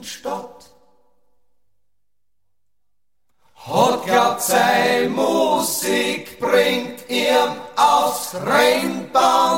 Stadt. Hat glaubt, sei Musik bringt ihm aufs Rennbahn.